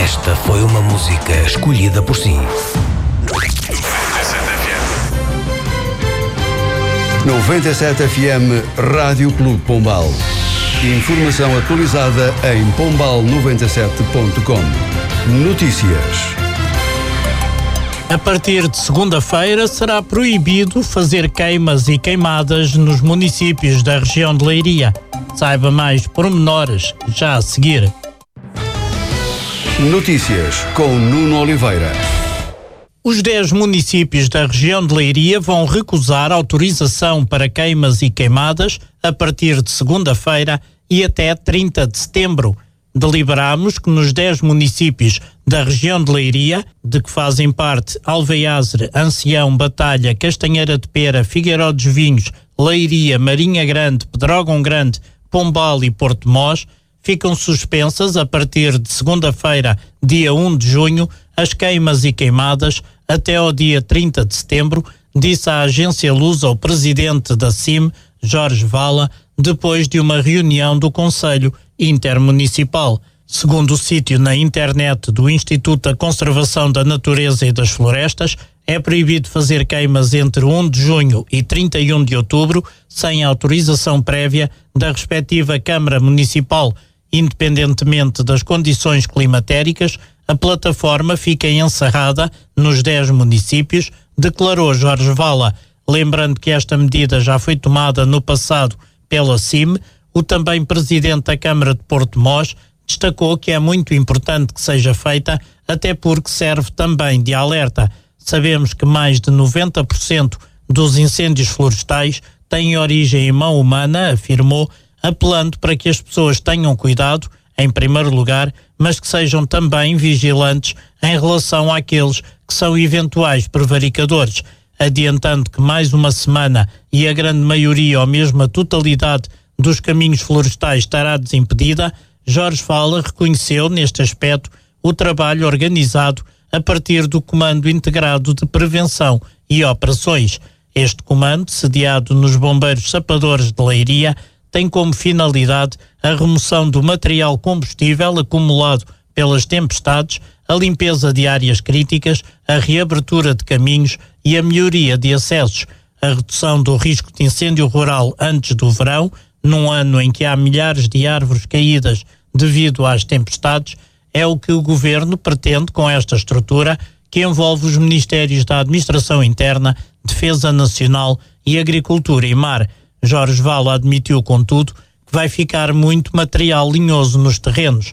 Esta foi uma música escolhida por si. 97 FM Rádio Clube Pombal. Informação atualizada em pombal97.com. Notícias. A partir de segunda-feira será proibido fazer queimas e queimadas nos municípios da região de Leiria. Saiba mais pormenores já a seguir. Notícias com Nuno Oliveira. Os 10 municípios da região de Leiria vão recusar autorização para queimas e queimadas a partir de segunda-feira e até 30 de setembro. Deliberamos que nos 10 municípios da região de Leiria, de que fazem parte Alveiazre, Ancião, Batalha, Castanheira de Pera, Figueiró dos Vinhos, Leiria, Marinha Grande, Pedrógão Grande, Pombal e Porto Mós, ficam suspensas a partir de segunda-feira, dia 1 de junho, as queimas e queimadas até ao dia 30 de setembro, disse a agência Lusa o presidente da CIM, Jorge Vala, depois de uma reunião do Conselho Intermunicipal. Segundo o sítio na internet do Instituto da Conservação da Natureza e das Florestas, é proibido fazer queimas entre 1 de junho e 31 de outubro sem autorização prévia da respectiva Câmara Municipal. Independentemente das condições climatéricas, a plataforma fica encerrada nos 10 municípios, declarou Jorge Vala. Lembrando que esta medida já foi tomada no passado pela CIM, o também presidente da Câmara de Porto Mós destacou que é muito importante que seja feita, até porque serve também de alerta. Sabemos que mais de 90% dos incêndios florestais têm origem em mão humana, afirmou, apelando para que as pessoas tenham cuidado, em primeiro lugar, mas que sejam também vigilantes em relação àqueles que são eventuais prevaricadores, adiantando que mais uma semana e a grande maioria ou mesmo a totalidade dos caminhos florestais estará desimpedida. Jorge Vala reconheceu neste aspecto o trabalho organizado a partir do Comando Integrado de Prevenção e Operações. Este comando, sediado nos Bombeiros Sapadores de Leiria, tem como finalidade a remoção do material combustível acumulado pelas tempestades, a limpeza de áreas críticas, a reabertura de caminhos e a melhoria de acessos, a redução do risco de incêndio rural antes do verão, num ano em que há milhares de árvores caídas devido às tempestades, é o que o Governo pretende com esta estrutura que envolve os Ministérios da Administração Interna, Defesa Nacional e Agricultura e Mar. Jorge Vala admitiu, contudo, que vai ficar muito material linhoso nos terrenos.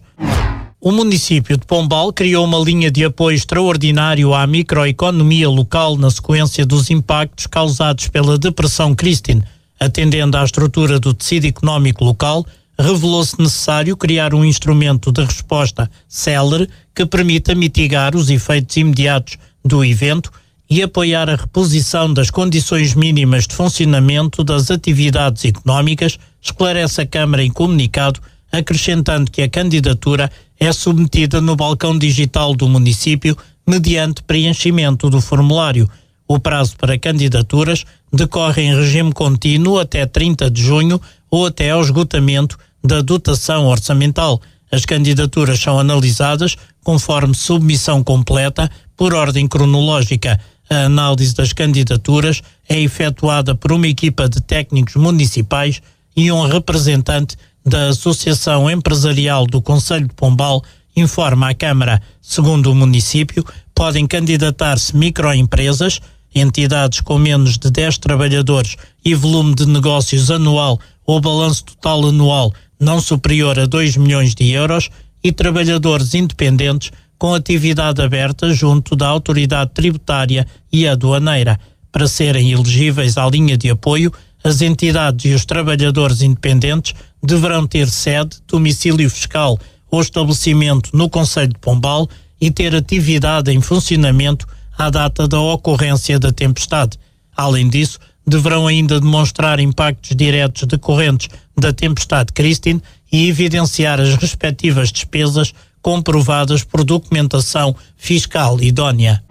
O município de Pombal criou uma linha de apoio extraordinário à microeconomia local na sequência dos impactos causados pela Depressão Christine. Atendendo à estrutura do tecido económico local, revelou-se necessário criar um instrumento de resposta célere que permita mitigar os efeitos imediatos do evento e apoiar a reposição das condições mínimas de funcionamento das atividades económicas, esclarece a Câmara em comunicado, acrescentando que a candidatura é submetida no balcão digital do município mediante preenchimento do formulário. O prazo para candidaturas decorre em regime contínuo até 30 de junho ou até ao esgotamento da dotação orçamental. As candidaturas são analisadas conforme submissão completa por ordem cronológica. A análise das candidaturas é efetuada por uma equipa de técnicos municipais e um representante da Associação Empresarial do Concelho de Pombal, informa a Câmara. Segundo o município, podem candidatar-se microempresas, entidades com menos de 10 trabalhadores e volume de negócios anual ou balanço total anual não superior a 2 milhões de euros e trabalhadores independentes com atividade aberta junto da autoridade tributária e aduaneira. Para serem elegíveis à linha de apoio, as entidades e os trabalhadores independentes deverão ter sede, domicílio fiscal ou estabelecimento no Concelho de Pombal e ter atividade em funcionamento à data da ocorrência da tempestade. Além disso, deverão ainda demonstrar impactos diretos decorrentes da tempestade Christine e evidenciar as respectivas despesas comprovadas por documentação fiscal idónea.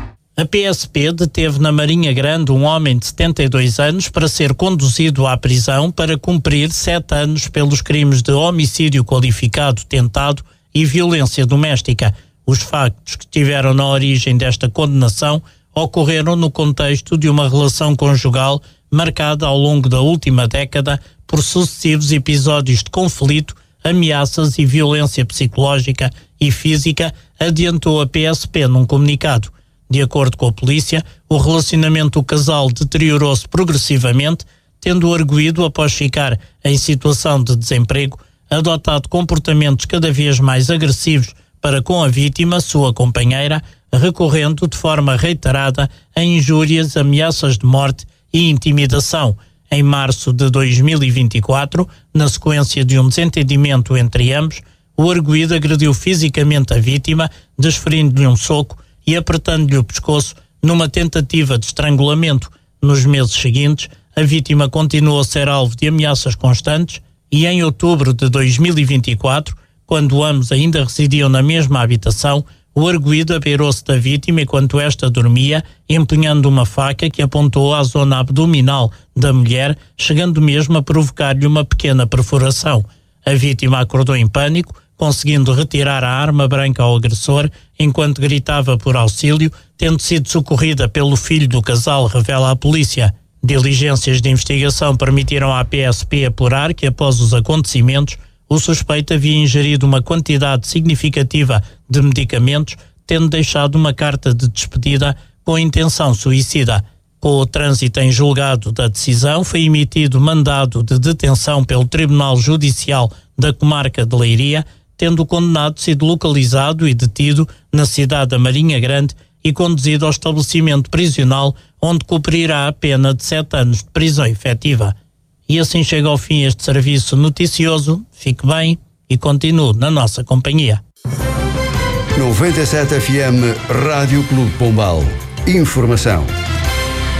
A PSP deteve na Marinha Grande um homem de 72 anos para ser conduzido à prisão para cumprir 7 anos pelos crimes de homicídio qualificado tentado e violência doméstica. Os factos que estiveram na origem desta condenação ocorreram no contexto de uma relação conjugal marcada ao longo da última década por sucessivos episódios de conflito, ameaças e violência psicológica e física, adiantou a PSP num comunicado. De acordo com a polícia, o relacionamento do casal deteriorou-se progressivamente, tendo arguido, após ficar em situação de desemprego, adotado comportamentos cada vez mais agressivos para com a vítima, sua companheira, recorrendo de forma reiterada a injúrias, ameaças de morte e intimidação. Em março de 2024, na sequência de um desentendimento entre ambos, o arguido agrediu fisicamente a vítima, desferindo-lhe um soco e apertando-lhe o pescoço numa tentativa de estrangulamento. Nos meses seguintes, a vítima continuou a ser alvo de ameaças constantes e em outubro de 2024, quando ambos ainda residiam na mesma habitação, o arguido abeirou-se da vítima enquanto esta dormia, empunhando uma faca que apontou à zona abdominal da mulher, chegando mesmo a provocar-lhe uma pequena perfuração. A vítima acordou em pânico, conseguindo retirar a arma branca ao agressor, enquanto gritava por auxílio, tendo sido socorrida pelo filho do casal, revela a polícia. Diligências de investigação permitiram à PSP apurar que, após os acontecimentos, o suspeito havia ingerido uma quantidade significativa de medicamentos, tendo deixado uma carta de despedida com intenção suicida. Com o trânsito em julgado da decisão, foi emitido mandado de detenção pelo Tribunal Judicial da Comarca de Leiria, tendo o condenado sido localizado e detido na cidade da Marinha Grande e conduzido ao estabelecimento prisional, onde cumprirá a pena de 7 anos de prisão efetiva. E assim chega ao fim este serviço noticioso. Fique bem e continue na nossa companhia. 97 FM Rádio Clube Pombal. Informação.